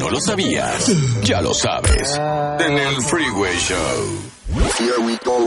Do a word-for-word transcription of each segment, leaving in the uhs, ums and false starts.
no lo sabías, ya lo sabes. En el Freeway Show. Here we go.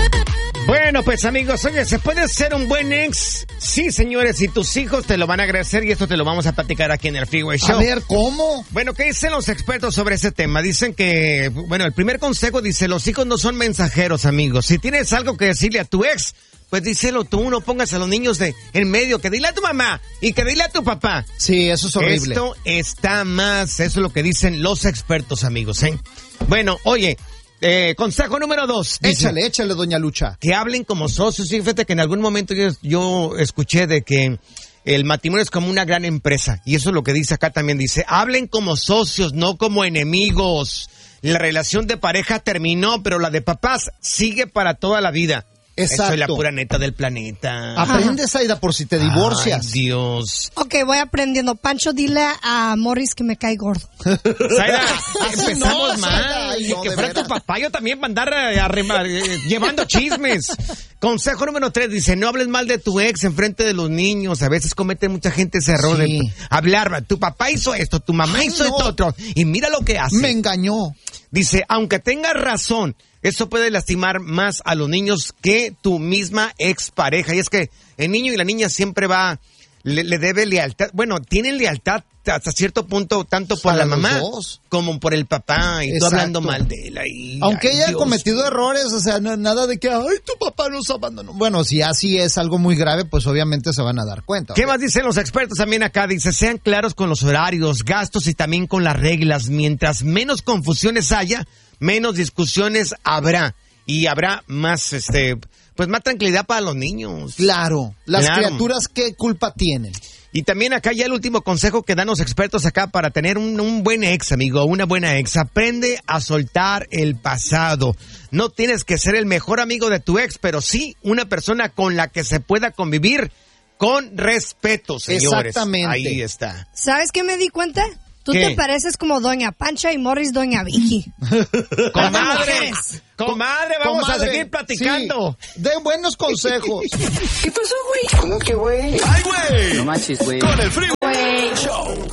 Bueno, pues amigos, oye, ¿se puede ser un buen ex? Sí, señores, y tus hijos te lo van a agradecer y esto te lo vamos a platicar aquí en el Freeway Show. A ver, ¿cómo? Bueno, ¿qué dicen los expertos sobre ese tema? Dicen que, bueno, el primer consejo dice, los hijos no son mensajeros, amigos. Si tienes algo que decirle a tu ex, pues díselo tú, no pongas a los niños de en medio, que dile a tu mamá y que dile a tu papá. Sí, eso es horrible. Esto está más, eso es lo que dicen los expertos, amigos, ¿eh? Bueno, oye, eh, consejo número dos. Dice, échale, échale, doña Lucha. que hablen como socios. Sí, fíjate que en algún momento yo, yo escuché de que el matrimonio es como una gran empresa. Y eso es lo que dice acá también. Dice, hablen como socios, no como enemigos. La relación de pareja terminó, pero la de papás sigue para toda la vida. Exacto. Eso es la pura neta del planeta. Aprende, Zaida, por si te divorcias. Ay, Dios. Ok, voy aprendiendo. Pancho, dile a Morris que me cae gordo. Zaida, empezamos no, mal. Zaida, ay, Ni no, que de fuera veras. tu papá, yo también va a andar a, a remar, eh, llevando chismes. Consejo número tres, dice, no hables mal de tu ex enfrente de los niños. A veces comete mucha gente ese error Sí. de hablar. Tu papá hizo esto, tu mamá Ay, hizo no. esto otro. Y mira lo que hace. Me engañó. Dice, aunque tengas razón, eso puede lastimar más a los niños que tu misma expareja. Y es que el niño y la niña siempre va, le, le debe lealtad. Bueno, tienen lealtad hasta cierto punto, tanto por Para la los mamá dos. como por el papá. Y tú Exacto. hablando mal de él ahí. Aunque ay, ella Dios. ha cometido errores, o sea, no, nada de que, ay, tu papá nos abandonó. Bueno, si así es algo muy grave, pues obviamente se van a dar cuenta. ¿Qué ¿ok? más dicen los expertos también acá? Dice, sean claros con los horarios, gastos y también con las reglas. Mientras menos confusiones haya, menos discusiones habrá. Y habrá más, este, pues más tranquilidad para los niños. Claro, las Claro. criaturas, ¿qué culpa tienen? Y también acá ya el último consejo que dan los expertos acá para tener un, un buen ex, amigo, una buena ex. Aprende a soltar el pasado. No tienes que ser el mejor amigo de tu ex, pero sí una persona con la que se pueda convivir con respeto, señores. Exactamente. Ahí está. ¿Sabes qué me di cuenta? Tú ¿Qué? te pareces como Doña Pancha y Morris Doña Vicky. Comadre, mujeres. comadre, vamos Comadre, a seguir platicando. sí, den buenos consejos. ¿Qué pasó, güey? ¿Cómo que, güey? ¡Ay, güey! No manches, güey. Con el Freeway Show.